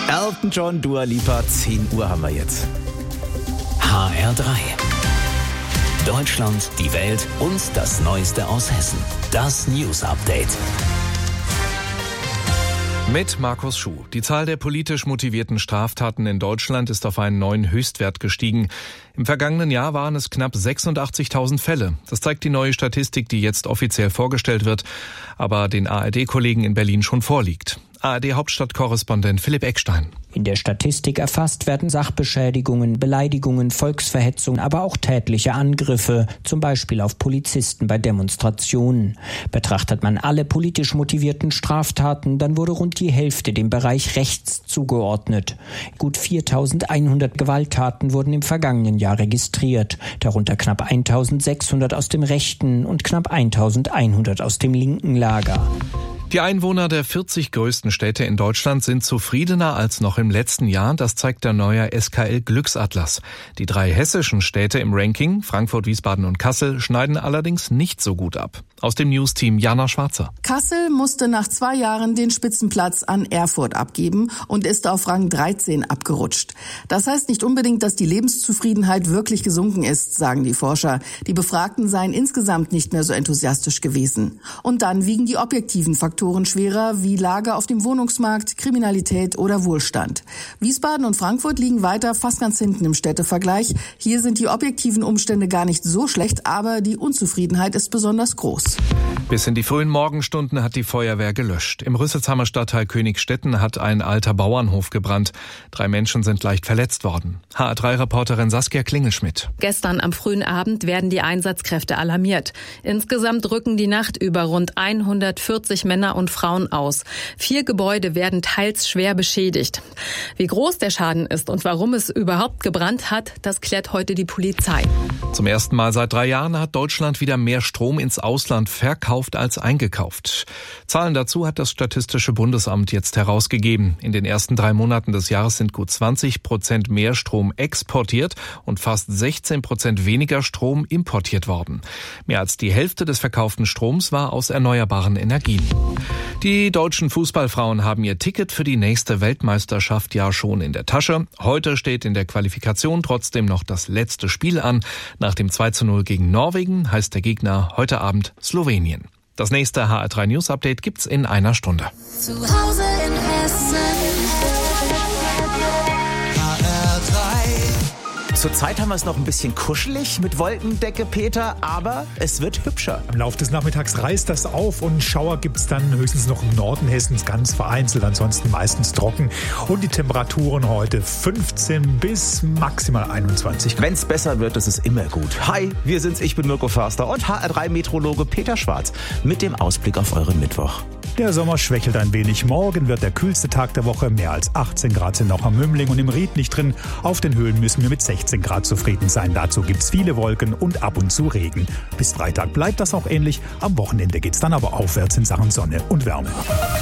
Elton John, Dua Lipa, 10 Uhr haben wir jetzt. HR3. Deutschland, die Welt und das Neueste aus Hessen. Das News Update. Mit Markus Schuh. Die Zahl der politisch motivierten Straftaten in Deutschland ist auf einen neuen Höchstwert gestiegen. Im vergangenen Jahr waren es knapp 86.000 Fälle. Das zeigt die neue Statistik, die jetzt offiziell vorgestellt wird, aber den ARD-Kollegen in Berlin schon vorliegt. ARD-Hauptstadtkorrespondent Philipp Eckstein. In der Statistik erfasst werden Sachbeschädigungen, Beleidigungen, Volksverhetzung, aber auch tätliche Angriffe, zum Beispiel auf Polizisten bei Demonstrationen. Betrachtet man alle politisch motivierten Straftaten, dann wurde rund die Hälfte dem Bereich rechts zugeordnet. Gut 4.100 Gewalttaten wurden im vergangenen Jahr registriert, darunter knapp 1.600 aus dem rechten und knapp 1.100 aus dem linken Lager. Die Einwohner der 40 größten Städte in Deutschland sind zufriedener als noch im letzten Jahr. Das zeigt der neue SKL-Glücksatlas. Die 3 hessischen Städte im Ranking, Frankfurt, Wiesbaden und Kassel, schneiden allerdings nicht so gut ab. Aus dem News-Team Jana Schwarzer. Kassel musste nach 2 Jahren den Spitzenplatz an Erfurt abgeben und ist auf Rang 13 abgerutscht. Das heißt nicht unbedingt, dass die Lebenszufriedenheit wirklich gesunken ist, sagen die Forscher. Die Befragten seien insgesamt nicht mehr so enthusiastisch gewesen. Und dann wiegen die objektiven Faktoren schwerer, wie Lage auf dem Wohnungsmarkt, Kriminalität oder Wohlstand. Wiesbaden und Frankfurt liegen weiter fast ganz hinten im Städtevergleich. Hier sind die objektiven Umstände gar nicht so schlecht, aber die Unzufriedenheit ist besonders groß. Bis in die frühen Morgenstunden hat die Feuerwehr gelöscht. Im Rüsselsheimer Stadtteil Königstetten hat ein alter Bauernhof gebrannt. 3 Menschen sind leicht verletzt worden. HR3-Reporterin Saskia Klingelschmidt. Gestern am frühen Abend werden die Einsatzkräfte alarmiert. Insgesamt rücken die Nacht über rund 140 Männer und Frauen aus. 4 Gebäude werden teils schwer beschädigt. Wie groß der Schaden ist und warum es überhaupt gebrannt hat, das klärt heute die Polizei. Zum ersten Mal seit 3 Jahren hat Deutschland wieder mehr Strom ins Ausland verkauft als eingekauft. Zahlen dazu hat das Statistische Bundesamt jetzt herausgegeben. In den ersten 3 Monaten des Jahres sind gut 20% mehr Strom exportiert und fast 16% weniger Strom importiert worden. Mehr als die Hälfte des verkauften Stroms war aus erneuerbaren Energien. Die deutschen Fußballfrauen haben ihr Ticket für die nächste Weltmeisterschaft ja schon in der Tasche. Heute steht in der Qualifikation trotzdem noch das letzte Spiel an. Nach dem 2:0 gegen Norwegen heißt der Gegner heute Abend Slowenien. Das nächste HR3 News Update gibt's in einer Stunde. Zu Hause in Hessen. Zurzeit haben wir es noch ein bisschen kuschelig mit Wolkendecke, Peter, aber es wird hübscher. Im Laufe des Nachmittags reißt das auf und Schauer gibt es dann höchstens noch im Norden Hessens, ganz vereinzelt, ansonsten meistens trocken. Und die Temperaturen heute 15 bis maximal 21 Grad. Wenn es besser wird, ist es immer gut. Hi, wir sind's, ich bin Mirko Förster und HR3-Meteorologe Peter Schwarz mit dem Ausblick auf euren Mittwoch. Der Sommer schwächelt ein wenig. Morgen wird der kühlste Tag der Woche. Mehr als 18 Grad sind noch am Mümling und im Ried nicht drin. Auf den Höhen müssen wir mit 16 Grad zufrieden sein. Dazu gibt's viele Wolken und ab und zu Regen. Bis Freitag bleibt das auch ähnlich. Am Wochenende geht's dann aber aufwärts in Sachen Sonne und Wärme.